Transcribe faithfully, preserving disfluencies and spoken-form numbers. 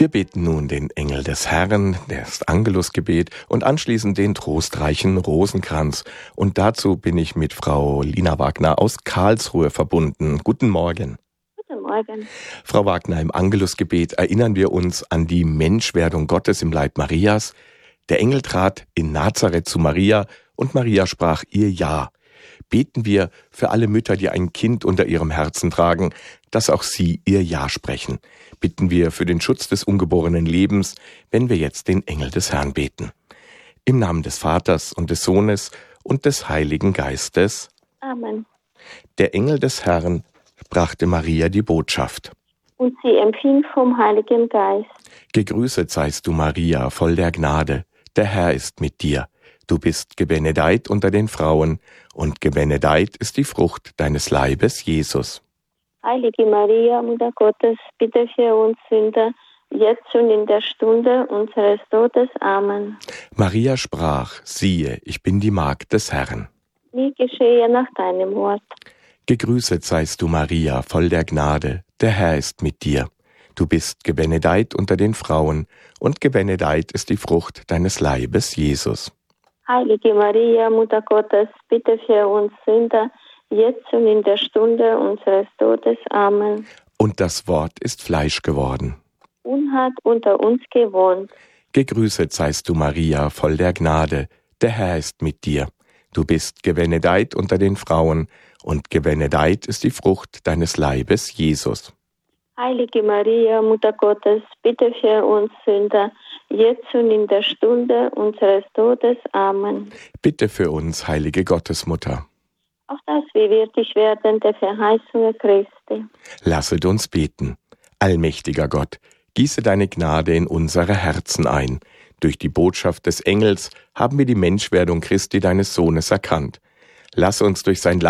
Wir beten nun den Engel des Herrn, das Angelusgebet und anschließend den trostreichen Rosenkranz. Und dazu bin ich mit Frau Lina Wagner aus Karlsruhe verbunden. Guten Morgen. Guten Morgen. Frau Wagner, im Angelusgebet erinnern wir uns an die Menschwerdung Gottes im Leib Marias. Der Engel trat in Nazareth zu Maria und Maria sprach ihr Ja. Beten wir für alle Mütter, die ein Kind unter ihrem Herzen tragen, dass auch sie ihr Ja sprechen. Bitten wir für den Schutz des ungeborenen Lebens, wenn wir jetzt den Engel des Herrn beten. Im Namen des Vaters und des Sohnes und des Heiligen Geistes. Amen. Der Engel des Herrn brachte Maria die Botschaft. Und sie empfing vom Heiligen Geist. Gegrüßet seist du, Maria, voll der Gnade. Der Herr ist mit dir. Du bist gebenedeit unter den Frauen, und gebenedeit ist die Frucht deines Leibes, Jesus. Heilige Maria, Mutter Gottes, bitte für uns Sünder, jetzt und in der Stunde unseres Todes. Amen. Maria sprach, siehe, ich bin die Magd des Herrn. Mir geschehe nach deinem Wort. Gegrüßet seist du, Maria, voll der Gnade. Der Herr ist mit dir. Du bist gebenedeit unter den Frauen, und gebenedeit ist die Frucht deines Leibes, Jesus. Heilige Maria, Mutter Gottes, bitte für uns Sünder, jetzt und in der Stunde unseres Todes. Amen. Und das Wort ist Fleisch geworden. Und hat unter uns gewohnt. Gegrüßet seist du, Maria, voll der Gnade. Der Herr ist mit dir. Du bist gebenedeit unter den Frauen, und gebenedeit ist die Frucht deines Leibes, Jesus. Heilige Maria, Mutter Gottes, bitte für uns Sünder, jetzt und in der Stunde unseres Todes. Amen. Bitte für uns, heilige Gottesmutter. Auf dass wir würdig werden der Verheißungen Christi. Lasset uns beten. Allmächtiger Gott, gieße deine Gnade in unsere Herzen ein. Durch die Botschaft des Engels haben wir die Menschwerdung Christi, deines Sohnes, erkannt. Lass uns durch sein